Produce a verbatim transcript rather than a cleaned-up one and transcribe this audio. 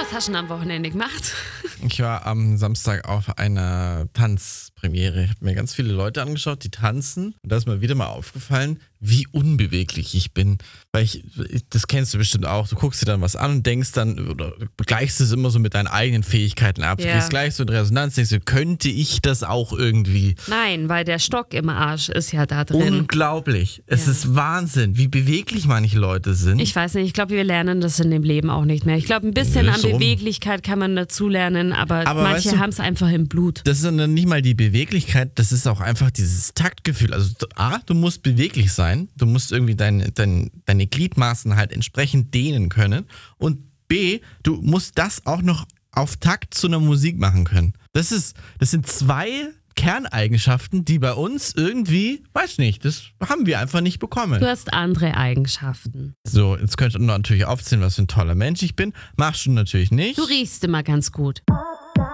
was hast du denn am Wochenende gemacht? Ich war am Samstag auf einer Tanzpremiere. Ich habe mir ganz viele Leute angeschaut, die tanzen. Und da ist mir wieder mal aufgefallen, wie unbeweglich ich bin. Weil ich, das kennst du bestimmt auch. Du guckst dir dann was an und denkst dann, oder gleichst es immer so mit deinen eigenen Fähigkeiten ab. Du Ja. gehst gleich so in Resonanz, denkst du, könnte ich das auch irgendwie? Nein, weil der Stock im Arsch ist ja da drin. Unglaublich. Es Ja. ist Wahnsinn, wie beweglich manche Leute sind. Ich weiß nicht, ich glaube, wir lernen das in dem Leben auch nicht mehr. Ich glaube, ein bisschen an So rum. Beweglichkeit kann man dazu lernen, aber, Aber manche weißt du- haben es einfach im Blut. Das ist dann nicht mal die Beweglichkeit, das ist auch einfach dieses Taktgefühl. Also A, du musst beweglich sein, du musst irgendwie dein, dein, deine Gliedmaßen halt entsprechend dehnen können und B, du musst das auch noch auf Takt zu einer Musik machen können. Das ist, das sind zwei Kerneigenschaften, die bei uns irgendwie, weiß nicht, das haben wir einfach nicht bekommen. Du hast andere Eigenschaften. So, jetzt könnt ihr natürlich aufzählen, was für ein toller Mensch ich bin. Machst du natürlich nicht. Du riechst immer ganz gut.